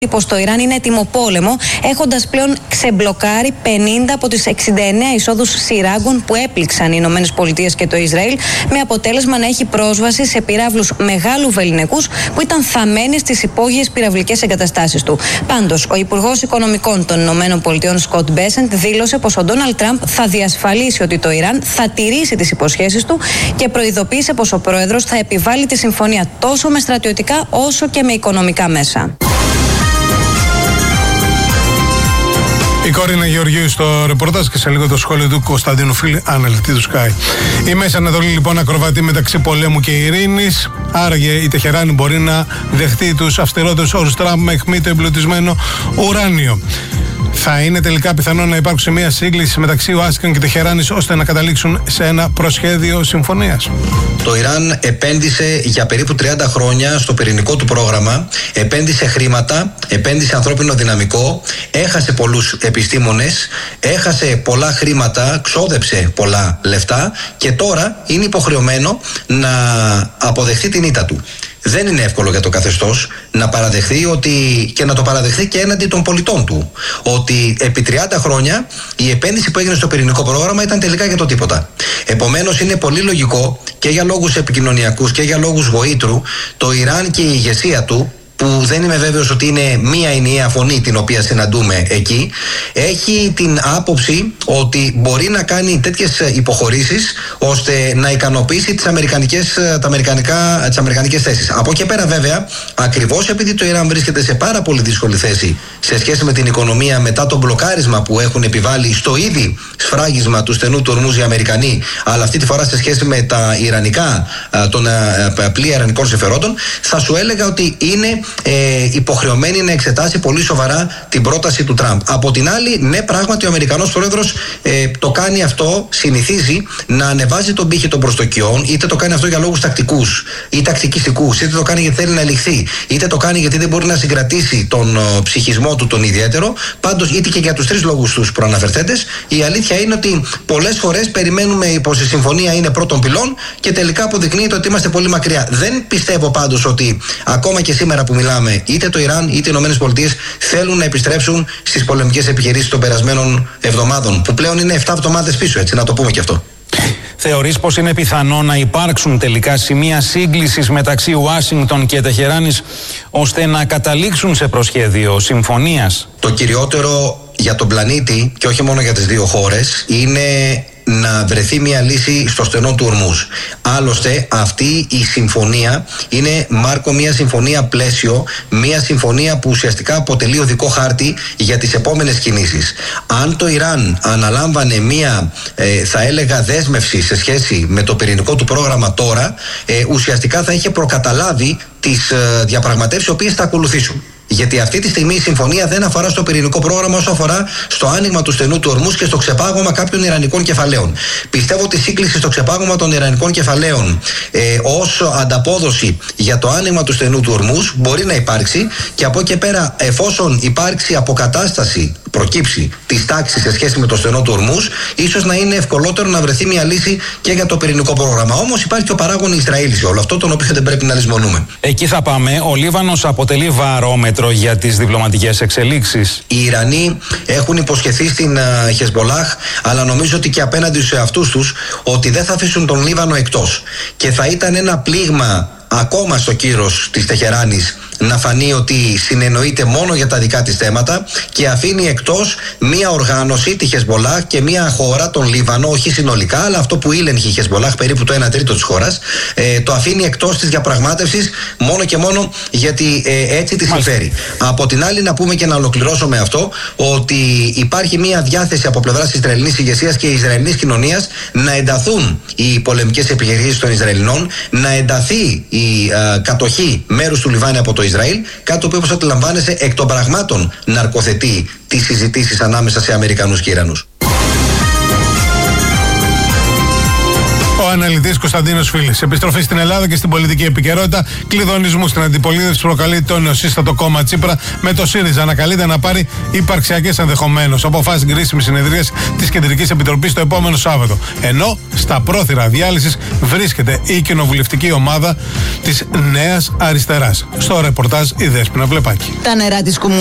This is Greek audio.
πως το Ιράν είναι έτοιμο πόλεμο, έχοντας πλέον ξεμπλοκάρει 50 από τις 69 εισόδους σειράγκων που έπληξαν οι ΗΠΑ και το Ισραήλ, με αποτέλεσμα να έχει πρόσβαση σε πυράβλους μεγάλου βεληνικούς που ήταν θαμμένοι στις υπόγειες πυραυλικές εγκαταστάσεις του. Πάντως, ο Υπουργός Οικονομικών των ΗΠΑ, Σκοτ Μπέσεντ, δήλωσε πως ο Ντόναλντ Τραμπ θα διασφαλίσει ότι το Ιράν θα τηρήσει τις υποσχέσεις του και προειδοποίησε πως ο πρόεδρος θα επιβάλλει τη συμφωνία τόσο με στρατιωτικά όσο και με οικονομικά μέσα. Η Κορίνα Γεωργίου στο ρεπορτάζ και σε λίγο το σχόλιο του Κωνσταντίνου Φίλη, αναλυτή του Sky. Η Μέση Ανατολή λοιπόν ακροβατεί μεταξύ πολέμου και ειρήνης. Άραγε η Τεχεράνη μπορεί να δεχτεί τους αυστηρότερους όρους Τραμπ με αιχμή το εμπλουτισμένο ουράνιο. Θα είναι τελικά πιθανό να υπάρξει μια σύγκληση μεταξύ Ουάσιγκτον και Τεχεράνης ώστε να καταλήξουν σε ένα προσχέδιο συμφωνίας? Το Ιράν επένδυσε για περίπου 30 χρόνια στο πυρηνικό του πρόγραμμα, επένδυσε χρήματα, επένδυσε ανθρώπινο δυναμικό, έχασε πολλούς επιστήμονες, έχασε πολλά χρήματα, ξόδεψε πολλά λεφτά και τώρα είναι υποχρεωμένο να αποδεχτεί την ήττα του. Δεν είναι εύκολο για το καθεστώς να παραδεχθεί και να το παραδεχθεί και έναντι των πολιτών του, ότι επί 30 χρόνια η επένδυση που έγινε στο πυρηνικό πρόγραμμα ήταν τελικά για το τίποτα. Επομένως είναι πολύ λογικό και για λόγους επικοινωνιακούς και για λόγους γοήτρου το Ιράν και η ηγεσία του, που δεν είμαι βέβαιος ότι είναι μία ενιαία φωνή την οποία συναντούμε εκεί, έχει την άποψη ότι μπορεί να κάνει τέτοιες υποχωρήσεις ώστε να ικανοποιήσει τις αμερικανικές θέσεις. Από εκεί πέρα βέβαια, ακριβώς επειδή το Ιράν βρίσκεται σε πάρα πολύ δύσκολη θέση σε σχέση με την οικονομία μετά το μπλοκάρισμα που έχουν επιβάλει στο ήδη σφράγισμα του στενού του Ορμούζ οι Αμερικανοί, αλλά αυτή τη φορά σε σχέση με τα ιρανικά, των πλοία ιρανικών συμφερόντων, θα σου έλεγα ότι είναι υποχρεωμένη να εξετάσει πολύ σοβαρά την πρόταση του Τραμπ. Από την άλλη, ναι, πράγματι ο Αμερικανός πρόεδρος το κάνει αυτό, συνηθίζει να ανεβάζει τον πύχη των προστοκιών, είτε το κάνει αυτό για λόγους τακτικούς ή τακτικιστικούς, είτε το κάνει γιατί θέλει να ελιχθεί, είτε το κάνει γιατί δεν μπορεί να συγκρατήσει τον ψυχισμό του τον ιδιαίτερο. Πάντως, είτε και για τους τρεις λόγους τους προαναφερθέντες, η αλήθεια είναι ότι πολλές φορές περιμένουμε πως η συμφωνία είναι πρώτων πυλών και τελικά αποδεικνύεται ότι είμαστε πολύ μακριά. Δεν πιστεύω πάντως ότι ακόμα και σήμερα που μιλάμε, είτε το Ιράν είτε οι ΗΠΑ θέλουν να επιστρέψουν στις πολεμικές επιχειρήσεις των περασμένων εβδομάδων, που πλέον είναι 7 εβδομάδες πίσω, έτσι να το πούμε και αυτό. Θεωρείς πως είναι πιθανό να υπάρξουν τελικά σημεία σύγκλησης μεταξύ Ουάσιγκτον και Τεχεράνης ώστε να καταλήξουν σε προσχέδιο συμφωνίας? Το κυριότερο για τον πλανήτη και όχι μόνο για τις δύο χώρες είναι να βρεθεί μια λύση στο στενό του Ορμούζ. Άλλωστε αυτή η συμφωνία είναι, Μάρκο, μια συμφωνία πλαίσιο, μια συμφωνία που ουσιαστικά αποτελεί οδικό χάρτη για τις επόμενες κινήσεις. Αν το Ιράν αναλάμβανε μια θα έλεγα δέσμευση σε σχέση με το πυρηνικό του πρόγραμμα τώρα, ουσιαστικά θα είχε προκαταλάβει τις διαπραγματεύσεις οι οποίες θα ακολουθήσουν. Γιατί αυτή τη στιγμή η συμφωνία δεν αφορά στο πυρηνικό πρόγραμμα όσο αφορά στο άνοιγμα του στενού του Ορμούζ και στο ξεπάγωμα κάποιων ιρανικών κεφαλαίων. Πιστεύω ότι η σύγκληση στο ξεπάγωμα των ιρανικών κεφαλαίων ως ανταπόδοση για το άνοιγμα του στενού του Ορμούζ μπορεί να υπάρξει, και από εκεί πέρα, εφόσον υπάρξει αποκατάσταση, προκύψει τη τάξη σε σχέση με το στενό του Ορμούζ, ίσως να είναι ευκολότερο να βρεθεί μια λύση και για το πυρηνικό πρόγραμμα. Όμως υπάρχει και ο παράγων Ισραήλ σε όλο αυτό, τον οποίο δεν πρέπει να λησμονούμε. Εκεί θα πάμε. Ο Λίβανος αποτελεί βαρόμετρο για τις διπλωματικές εξελίξεις. Οι Ιρανοί έχουν υποσχεθεί στην Χεσμπολάχ, αλλά νομίζω ότι και απέναντι σε αυτούς τους, ότι δεν θα αφήσουν τον Λίβανο εκτός. Και θα ήταν ένα πλήγμα ακόμα στο κύρος της Τεχεράνης να φανεί ότι συνεννοείται μόνο για τα δικά της θέματα και αφήνει εκτός μία οργάνωση, τη Χεσμπολάχ, και μία χώρα, τον Λίβανο, όχι συνολικά, αλλά αυτό που ήλεγχε η Χεσμπολάχ, περίπου το 1/3 της χώρας, το αφήνει εκτός της διαπραγμάτευσης μόνο και μόνο γιατί έτσι τη συμφέρει. Από την άλλη, να πούμε και να ολοκληρώσω με αυτό, ότι υπάρχει μία διάθεση από πλευράς της Ισραηλινής ηγεσίας και Ισραηλινής κοινωνίας να ενταθούν οι πολεμικές επιχειρήσεις των Ισραηλινών, να ενταθεί η κατοχή μέρους του Λιβάνι από το Ισραήλ, κάτι το οποίο, όπως αντιλαμβάνεσαι, εκ των πραγμάτων ναρκοθετεί τις συζητήσεις ανάμεσα σε Αμερικανούς και Ιρανούς. Ο αναλυτής Κωνσταντίνος Φίλης. Επιστροφή στην Ελλάδα και στην πολιτική επικαιρότητα. Κλειδονισμού στην αντιπολίτευση προκαλεί το νεοσύστατο κόμμα Τσίπρα, με το ΣΥΡΙΖΑ να καλείται να πάρει υπαρξιακές ενδεχομένως αποφάσεις κρίσιμης συνεδρίας της Κεντρικής Επιτροπής το επόμενο Σάββατο. Ενώ στα πρόθυρα διάλυσης βρίσκεται η κοινοβουλευτική ομάδα της Νέας Αριστεράς. Στο ρεπορτάζ η Δέσποινα Βλεπάκη. Τα νερά της